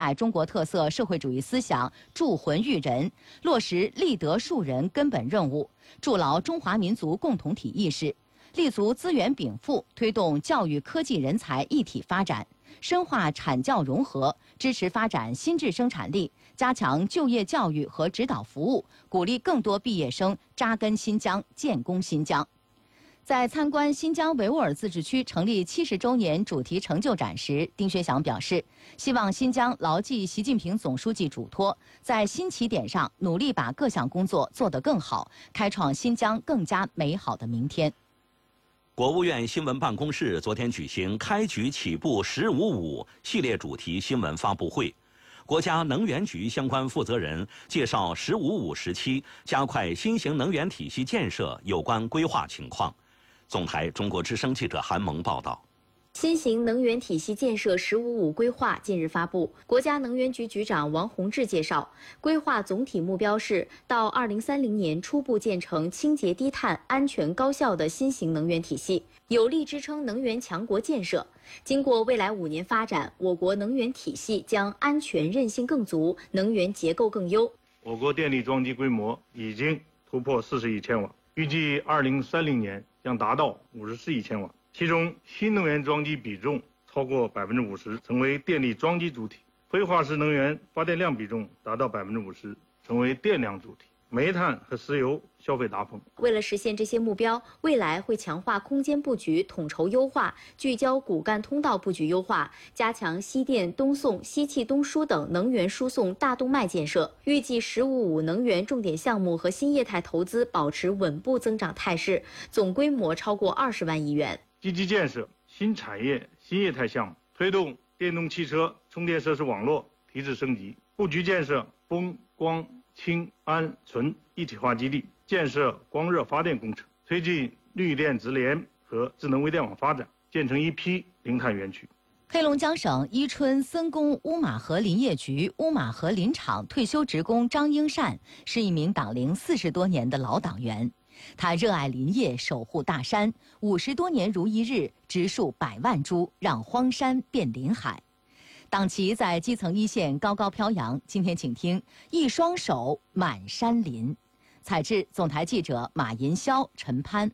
采中国特色社会主义思想，铸魂育人，落实立德树人根本任务，筑牢中华民族共同体意识，立足资源禀赋，推动教育科技人才一体发展，深化产教融合，支持发展新质生产力，加强就业教育和指导服务，鼓励更多毕业生扎根新疆、建功新疆。在参观新疆维吾尔自治区成立70周年主题成就展时，丁薛祥表示，希望新疆牢记习近平总书记嘱托，在新起点上努力把各项工作做得更好，开创新疆更加美好的明天。 国务院新闻办公室昨天举行开局起步“15.5”系列主题新闻发布会，国家能源局相关负责人介绍“15.5”时期加快新型能源体系建设有关规划情况。总台中国之声记者韩萌报道。 新型能源体系建设“15.5”规划近日发布，国家能源局局长王洪志介绍，规划总体目标是到2030年初步建成清洁低碳、安全高效的新型能源体系，有力支撑能源强国建设。经过未来5年发展，我国能源体系将安全韧性更足，能源结构更优。 我国电力装机规模已经突破40亿千瓦，预计2030年将达到54亿千瓦。其中，新能源装机比重超过50%，成为电力装机主体；灰化石能源发电量比重达到50%，成为电量主体；煤炭和石油消费达峰。 为了实现这些目标，未来会强化空间布局统筹优化，聚焦骨干通道布局优化，加强西电、东送、西气东输等能源输送大动脉建设。预计“15.5”能源重点项目和新业态投资保持稳步增长态势，总规模超过20万亿元。 积极建设新产业、新业态项目，推动电动汽车充电设施网络提质升级，布局建设风光氢氨醇一体化基地，建设光热发电工程，推进绿电直联和智能微电网发展，建成一批零碳园区。 黑龙江省伊春森工乌马河林业局乌马河林场退休职工张英善是一名党龄40多年的老党员。他热爱林业，守护大山，50多年如一日，植树100万株，让荒山变林海。党旗在基层一线高高飘扬。今天请听一双手满山林。采制总台记者马银霄、陈潘。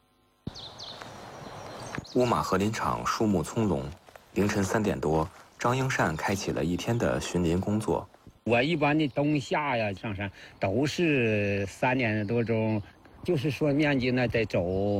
乌马河林场树木葱茏，凌晨3点多，张英善开启了一天的巡林工作。 我一般的冬夏呀上山都是3点多钟。就是说面积呢得走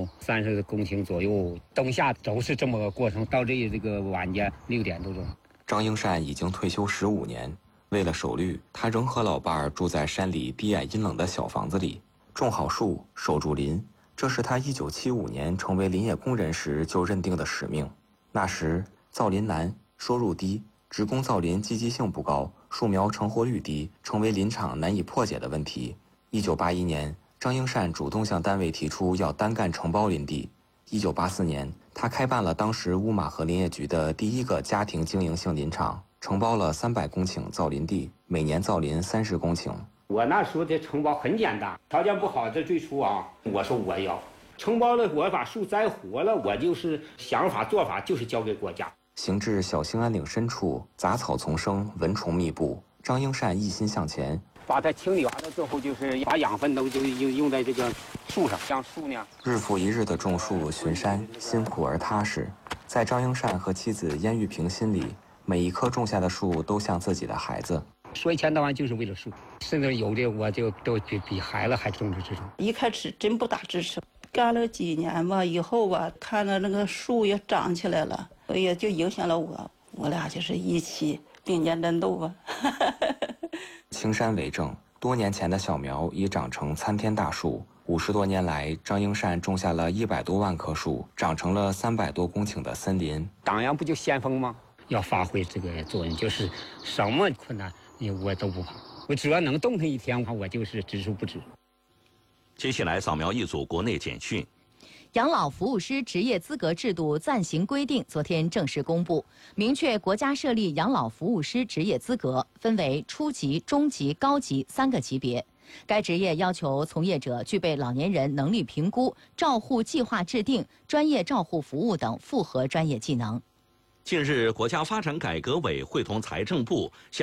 30公顷左右，冬夏都是这么个过程，到这个晚间6点多钟。 张英善已经退休15年，为了守绿，他仍和老伴儿住在山里低矮阴冷的小房子里，种好树，守住林，这是他1975年成为林业工人时就认定的使命。那时造林难，收入低，职工造林积极性不高，树苗成活率低，成为林场难以破解的问题。1981年。张英善主动向单位提出要单干承包林地。1984年，他开办了当时乌马河林业局的第一个家庭经营性林场，承包了300公顷造林地，每年造林30公顷。 我那时候的承包很简单，条件不好，这最初啊，我说我要承包了，我把树栽活了，我就是想法做法就是交给国家。 行至小兴安岭深处，杂草丛生，蚊虫密布，张英善一心向前。 把它清理完了之后，就是把养分都就用在这个树上，让树呢日复一日的种树巡山，辛苦而踏实。在张英善和妻子燕玉萍心里，每一棵种下的树都像自己的孩子。 说一千道万就是为了树，甚至有的我就都比孩子还重视这种。 一开始真不大支持，干了几年吧，以后吧，看着那个树也长起来了，也就影响了我俩就是一起并肩战斗吧。 青山为证，多年前的小苗已长成参天大树。50多年来，张英善种下了100多万棵树，长成了300多公顷的森林。 党员不就先锋吗？要发挥这个作用，就是什么困难我都不怕，我只要能动弹一天，我就是只书不止。 接下来扫描一组国内简讯。 养老服务师职业资格制度暂行规定昨天正式公布，明确国家设立养老服务师职业资格，分为初级、中级、高级3个级别。该职业要求从业者具备老年人能力评估、照护计划制定、专业照护服务等复合专业技能。 近日，国家发展改革委会同财政部